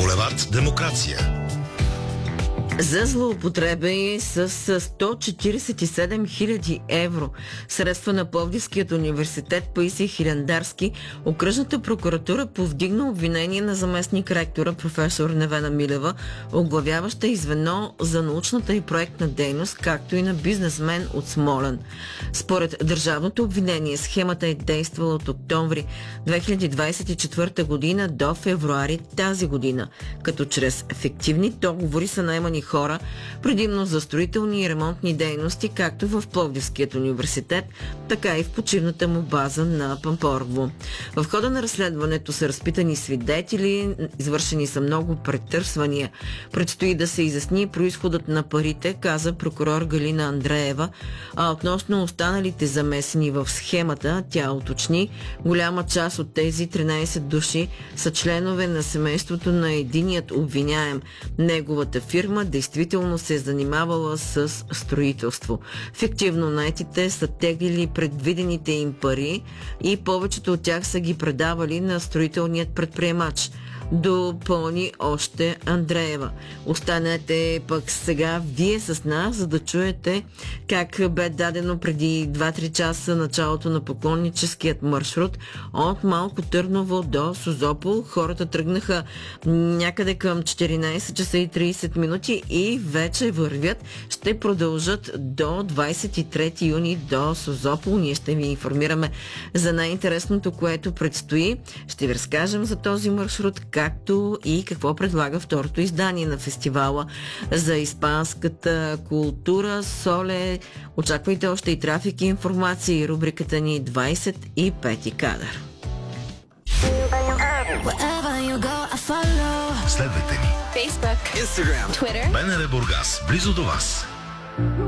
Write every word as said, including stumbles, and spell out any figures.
Булевард Демокрация. За злоупотреби с сто четиридесет и седем хиляди евро средства на Пловдивският университет Паисий Хилендарски, окръжната прокуратура повдигна обвинение на заместник ректора професор Невена Милева, оглавяваща и звено за научната и проектна дейност, както и на бизнесмен от Смолян. Според държавното обвинение, схемата е действала от октомври две хиляди двадесет и четвърта година до февруари тази година, като чрез фиктивни договори са наемани хора, предимно за строителни и ремонтни дейности, както в Пловдивският университет, така и в почивната му база на Пампорово. В хода на разследването са разпитани свидетели, извършени са много претърсвания. Предстои да се изясни произходът на парите, каза прокурор Галина Андреева, а относно останалите замесени в схемата, тя уточни, голяма част от тези тринадесет души са членове на семейството на единият обвиняем. Неговата фирма действително се е занимавала с строителство. Фиктивно наетите са теглили предвидените им пари и повечето от тях са ги предавали на строителният предприемач. Допълни още Андреева. Останете пък сега вие с нас, за да чуете как бе дадено преди два-три часа началото на поклонническият маршрут от Малко Търново до Созопол. Хората тръгнаха някъде към четиринадесет часа и тридесет минути и вече вървят. Ще продължат до двадесет и трети юни до Созопол. Ние ще ви информираме за най-интересното, което предстои. Ще ви разкажем за този маршрут, както и какво предлага второто издание на фестивала за испанската култура Соле. Очаквайте още и трафик и информация и рубриката ни двадесет и пети кадър. Следвайте ни. Facebook, Instagram, Twitter. БНР Бургас, близо до вас.